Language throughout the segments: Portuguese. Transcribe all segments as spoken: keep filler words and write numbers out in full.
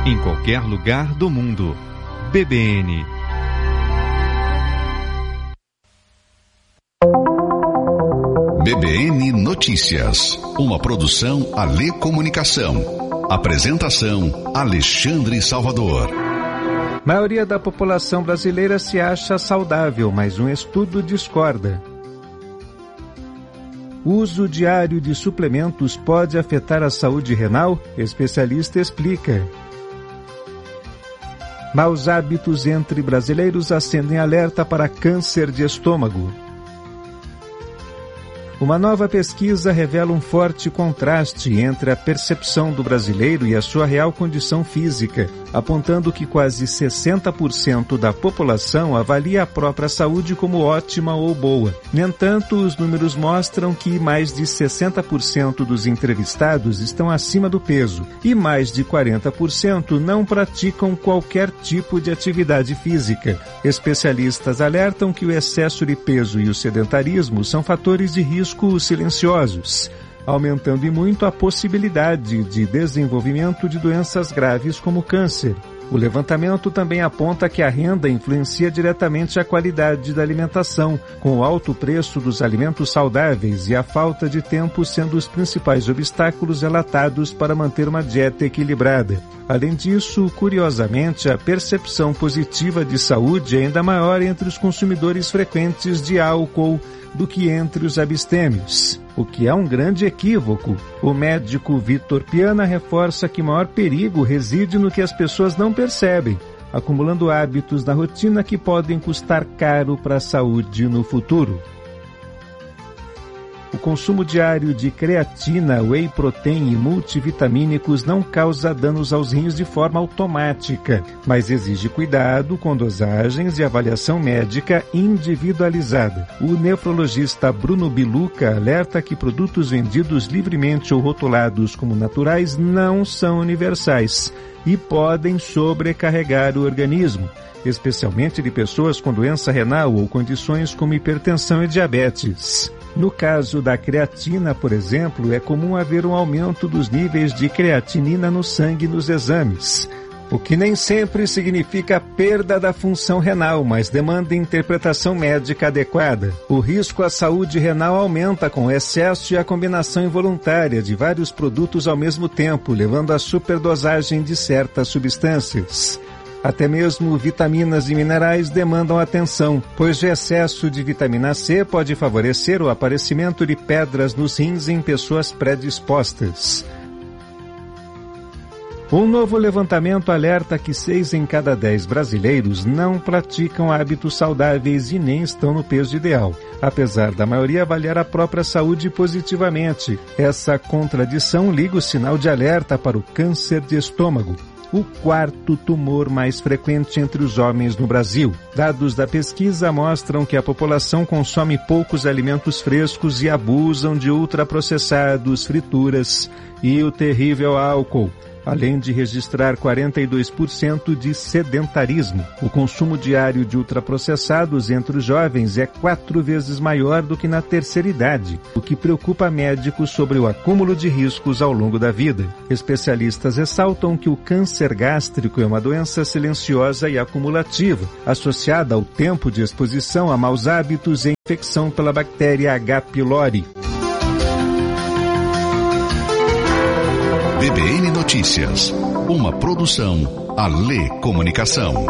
em qualquer lugar do mundo. B B N. B B N Notícias, uma produção Alê Comunicação. Apresentação Alexandre Salvador. A maioria da população brasileira se acha saudável, mas um estudo discorda. O uso diário de suplementos pode afetar a saúde renal? Especialista explica. Maus hábitos entre brasileiros acendem alerta para câncer de estômago. Uma nova pesquisa revela um forte contraste entre a percepção do brasileiro e a sua real condição física, apontando que quase sessenta por cento da população avalia a própria saúde como ótima ou boa. No entanto, os números mostram que mais de sessenta por cento dos entrevistados estão acima do peso e mais de quarenta por cento não praticam qualquer tipo de atividade física. Especialistas alertam que o excesso de peso e o sedentarismo são fatores de risco silenciosos, aumentando e muito a possibilidade de desenvolvimento de doenças graves como câncer. O levantamento também aponta que a renda influencia diretamente a qualidade da alimentação, com o alto preço dos alimentos saudáveis e a falta de tempo sendo os principais obstáculos relatados para manter uma dieta equilibrada. Além disso, curiosamente, a percepção positiva de saúde é ainda maior entre os consumidores frequentes de álcool do que entre os abstêmios, o que é um grande equívoco. O médico Vitor Piana reforça que o maior perigo reside no que as pessoas não percebem, acumulando hábitos na rotina que podem custar caro para a saúde no futuro. O consumo diário de creatina, whey protein e multivitamínicos não causa danos aos rins de forma automática, mas exige cuidado com dosagens e avaliação médica individualizada. O nefrologista Bruno Biluca alerta que produtos vendidos livremente ou rotulados como naturais não são universais e podem sobrecarregar o organismo, especialmente de pessoas com doença renal ou condições como hipertensão e diabetes. No caso da creatina, por exemplo, é comum haver um aumento dos níveis de creatinina no sangue nos exames, o que nem sempre significa perda da função renal, mas demanda interpretação médica adequada. O risco à saúde renal aumenta com o excesso e a combinação involuntária de vários produtos ao mesmo tempo, levando à superdosagem de certas substâncias. Até mesmo vitaminas e minerais demandam atenção, pois o excesso de vitamina C pode favorecer o aparecimento de pedras nos rins em pessoas predispostas. Um novo levantamento alerta que seis em cada dez brasileiros não praticam hábitos saudáveis e nem estão no peso ideal, apesar da maioria avaliar a própria saúde positivamente. Essa contradição liga o sinal de alerta para o câncer de estômago, o quarto tumor mais frequente entre os homens no Brasil. Dados da pesquisa mostram que a população consome poucos alimentos frescos e abusam de ultraprocessados, frituras e o terrível álcool, além de registrar quarenta e dois por cento de sedentarismo. O consumo diário de ultraprocessados entre os jovens é quatro vezes maior do que na terceira idade, o que preocupa médicos sobre o acúmulo de riscos ao longo da vida. Especialistas ressaltam que o câncer gástrico é uma doença silenciosa e acumulativa, associada ao tempo de exposição a maus hábitos e infecção pela bactéria H. pylori. B B N Notícias, uma produção Alê Comunicação.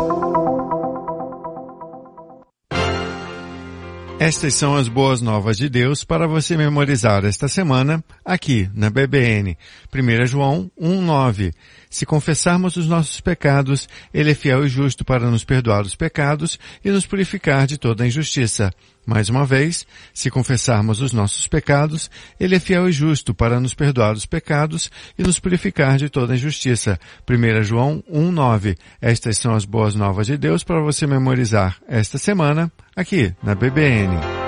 Estas são as boas novas de Deus para você memorizar esta semana aqui na B B N. primeiro João um, nove. Se confessarmos os nossos pecados, Ele é fiel e justo para nos perdoar os pecados e nos purificar de toda a injustiça. Mais uma vez, se confessarmos os nossos pecados, Ele é fiel e justo para nos perdoar os pecados e nos purificar de toda a injustiça. primeiro João um, nove. Estas são as boas novas de Deus para você memorizar esta semana aqui na B B N.